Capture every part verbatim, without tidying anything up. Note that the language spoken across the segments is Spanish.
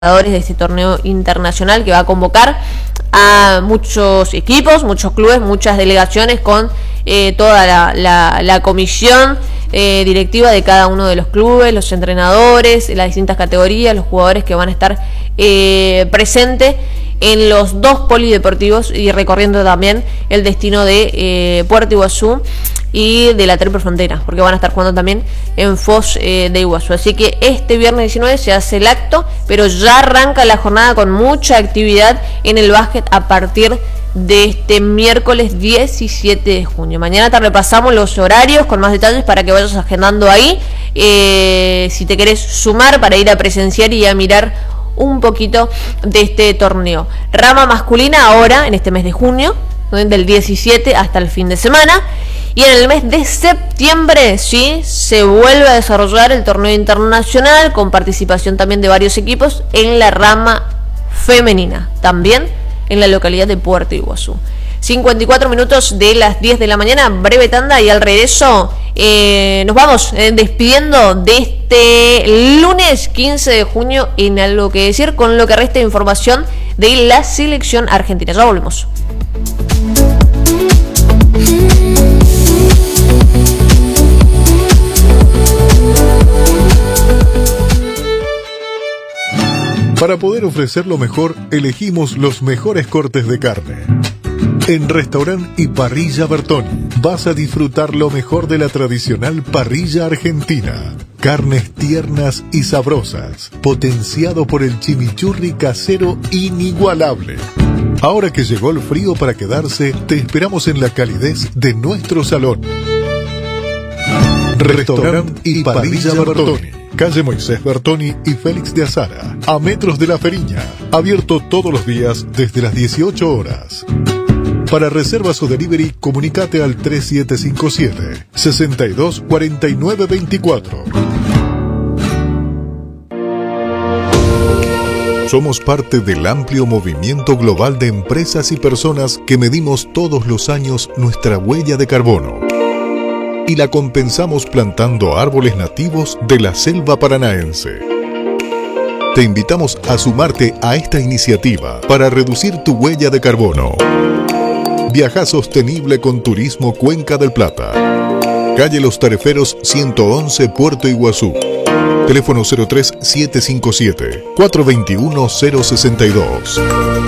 de este torneo internacional que va a convocar a muchos equipos, muchos clubes, muchas delegaciones con eh, toda la, la, la comisión eh, directiva de cada uno de los clubes, los entrenadores, las distintas categorías, los jugadores que van a estar eh, presentes en los dos polideportivos y recorriendo también el destino de eh, Puerto Iguazú y de la Triple Frontera, porque van a estar jugando también en Foz eh, de Iguazú. Así que este viernes diecinueve se hace el acto, pero ya arranca la jornada con mucha actividad en el básquet a partir de este miércoles diecisiete de junio. Mañana te repasamos los horarios con más detalles para que vayas agendando ahí, eh, si te querés sumar para ir a presenciar y a mirar un poquito de este torneo. Rama masculina ahora, en este mes de junio, del diecisiete hasta el fin de semana. Y en el mes de septiembre, sí, se vuelve a desarrollar el torneo internacional con participación también de varios equipos en la rama femenina, también en la localidad de Puerto Iguazú. cincuenta y cuatro minutos de las diez de la mañana, breve tanda y al regreso eh, nos vamos eh, despidiendo de este lunes quince de junio en Algo que Decir, con lo que resta de información de la selección argentina. Ya volvemos. Para poder ofrecer lo mejor, elegimos los mejores cortes de carne. En Restaurant y Parrilla Bertoni vas a disfrutar lo mejor de la tradicional parrilla argentina. Carnes tiernas y sabrosas, potenciado por el chimichurri casero inigualable. Ahora que llegó el frío para quedarse, te esperamos en la calidez de nuestro salón. Restaurant y Parrilla Bertoni, calle Moisés Bertoni y Félix de Azara, a metros de La Feriña, abierto todos los días desde las dieciocho horas. Para reservas o delivery, comunicate al tres siete cinco siete, seis dos cuatro nueve dos cuatro. Somos parte del amplio movimiento global de empresas y personas que medimos todos los años nuestra huella de carbono y la compensamos plantando árboles nativos de la selva paranaense. Te invitamos a sumarte a esta iniciativa para reducir tu huella de carbono. Viaja sostenible con Turismo Cuenca del Plata. Calle Los Tareferos ciento once, Puerto Iguazú. Teléfono cero tres siete cinco siete, cuatro dos uno, cero seis dos.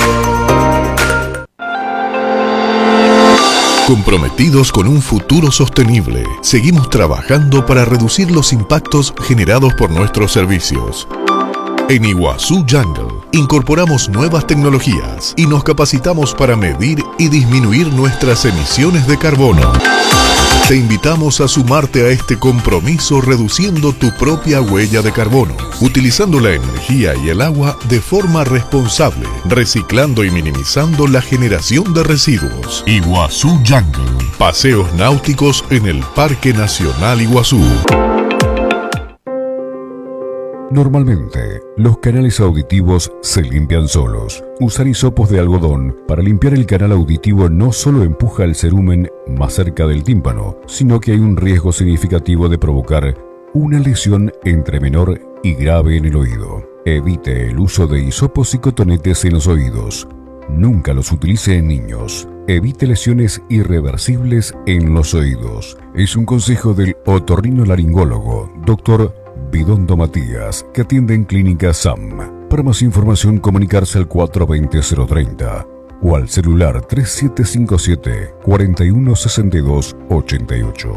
Comprometidos con un futuro sostenible, seguimos trabajando para reducir los impactos generados por nuestros servicios. En Iguazú Jungle incorporamos nuevas tecnologías y nos capacitamos para medir y disminuir nuestras emisiones de carbono. Te invitamos a sumarte a este compromiso reduciendo tu propia huella de carbono, utilizando la energía y el agua de forma responsable, reciclando y minimizando la generación de residuos. Iguazú Jungle, paseos náuticos en el Parque Nacional Iguazú. Normalmente, los canales auditivos se limpian solos. Usar hisopos de algodón para limpiar el canal auditivo no solo empuja el cerumen más cerca del tímpano, sino que hay un riesgo significativo de provocar una lesión entre menor y grave en el oído. Evite el uso de hisopos y cotonetes en los oídos. Nunca los utilice en niños. Evite lesiones irreversibles en los oídos. Es un consejo del otorrinolaringólogo, doctor Bidondo Matías, que atiende en Clínica S A M. Para más información, comunicarse al cuatro dos cero, cero tres cero o al celular tres siete cinco siete, cuatro uno seis dos ocho ocho.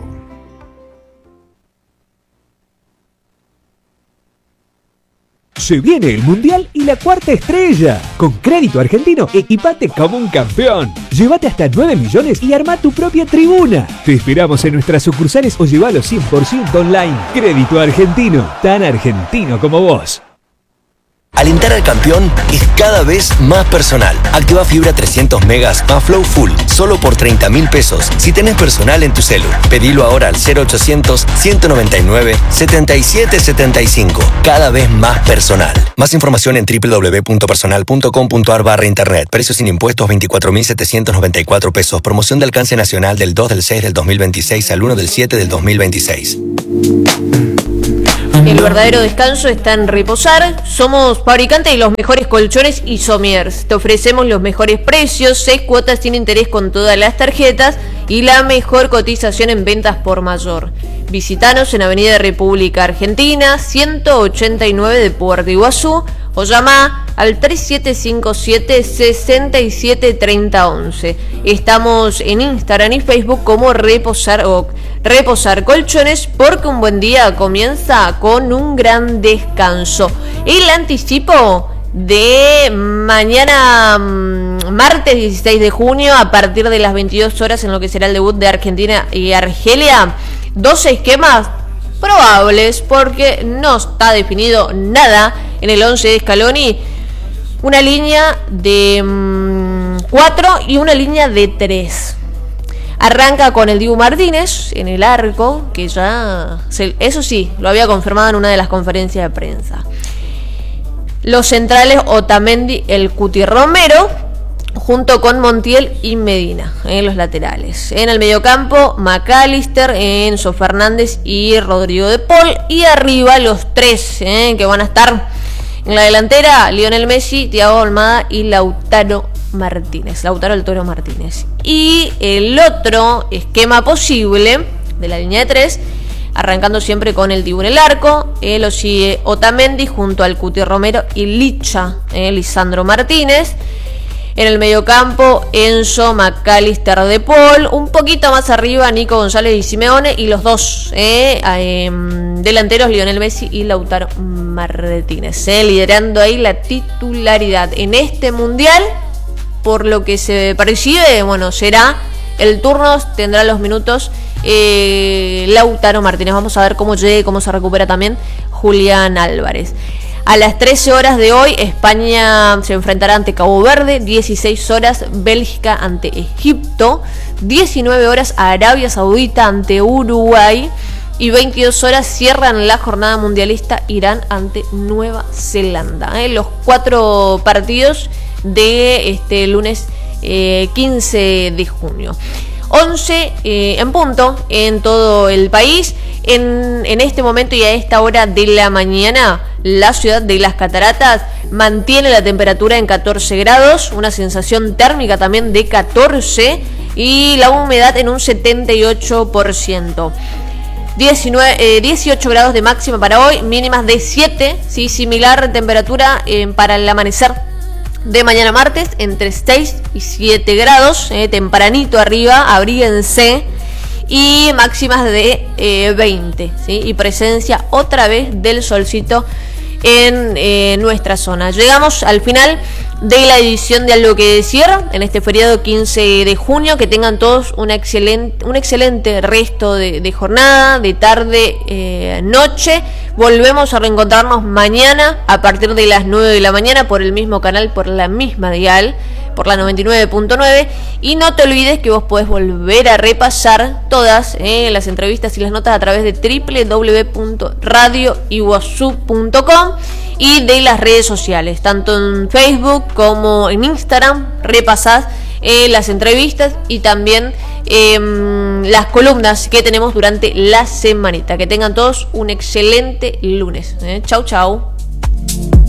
Se viene el Mundial y la cuarta estrella. Con Crédito Argentino, equipate como un campeón. Llévate hasta nueve millones y arma tu propia tribuna. Te esperamos en nuestras sucursales o llévalo cien por ciento online. Crédito Argentino, tan argentino como vos. Alentar al campeón es cada vez más personal. Activa fibra trescientos megas más Flow Full, solo por treinta mil pesos. Si tenés personal en tu celu, pedilo ahora al cero ochocientos, ciento noventa y nueve, setenta y siete setenta y cinco. Cada vez más personal. Más información en doble u doble u doble u punto personal punto com punto a r barra internet. Precios sin impuestos veinticuatro mil setecientos noventa y cuatro pesos. Promoción de alcance nacional del dos del seis del dos mil veintiséis al uno del siete del dos mil veintiséis. El verdadero descanso está en reposar. Somos fabricantes de los mejores colchones y somiers. Te ofrecemos los mejores precios, seis cuotas sin interés con todas las tarjetas y la mejor cotización en ventas por mayor. Visítanos en Avenida República Argentina, ciento ochenta y nueve de Puerto Iguazú, o llama al tres siete cinco siete, seis siete tres cero uno uno. Estamos en Instagram y Facebook como Reposar o Reposar Colchones, porque un buen día comienza con un gran descanso. El anticipo de mañana martes dieciséis de junio a partir de las veintidós horas en lo que será el debut de Argentina y Argelia. Dos esquemas probables porque no está definido nada en el once de Scaloni. Una línea de mmm, cuatro y una línea de tres. Arranca con el Dibu Martínez en el arco, que ya, se, eso sí, lo había confirmado en una de las conferencias de prensa. Los centrales Otamendi, el Cuti Romero, junto con Montiel y Medina en los laterales. En el mediocampo, McAllister, Enzo Fernández y Rodrigo de Paul. Y arriba los tres eh, que van a estar en la delantera: Lionel Messi, Thiago Almada y Lautaro Martínez. Lautaro el Toro Martínez. Y el otro esquema posible de la línea de tres, arrancando siempre con el Dibu en el arco, eh, lo sigue Otamendi junto al Cuti Romero y Licha, eh, Lisandro Martínez. En el mediocampo, Enzo, McAllister, De Paul. Un poquito más arriba, Nico González y Simeone. Y los dos eh, eh, delanteros, Lionel Messi y Lautaro Martínez. Eh, liderando ahí la titularidad en este mundial. Por lo que se percibe, bueno, será el turno, tendrá los minutos eh, Lautaro Martínez. Vamos a ver cómo llega y cómo se recupera también Julián Álvarez. A las trece horas de hoy, España se enfrentará ante Cabo Verde. dieciséis horas, Bélgica ante Egipto. diecinueve horas, Arabia Saudita ante Uruguay. Y veintidós horas cierran la jornada mundialista, Irán ante Nueva Zelanda. ¿eh? Los cuatro partidos de este lunes eh, quince de junio. once eh, en punto en todo el país. En, en este momento y a esta hora de la mañana, la ciudad de Las Cataratas mantiene la temperatura en catorce grados, una sensación térmica también de catorce y la humedad en un setenta y ocho por ciento. diecinueve, eh, dieciocho grados de máxima para hoy, mínimas de siete, ¿sí? Similar temperatura eh, para el amanecer de mañana martes, entre seis y siete grados, eh, tempranito arriba, abríguense. Y máximas de eh, veinte, ¿sí? Y presencia otra vez del solcito en eh, nuestra zona. Llegamos al final de la edición de Algo que Decir en este feriado quince de junio. Que tengan todos una excelente, un excelente resto de, de jornada, de tarde, eh, noche. Volvemos a reencontrarnos mañana a partir de las nueve de la mañana por el mismo canal, por la misma dial, por la noventa y nueve punto nueve. Y no te olvides que vos podés volver a repasar todas eh, las entrevistas y las notas a través de doble u doble u doble u punto radio iguazú punto com y de las redes sociales, tanto en Facebook como en Instagram. Repasás eh, las entrevistas y también eh, las columnas que tenemos durante la semanita. Que tengan todos un excelente lunes. Eh. Chau, chau.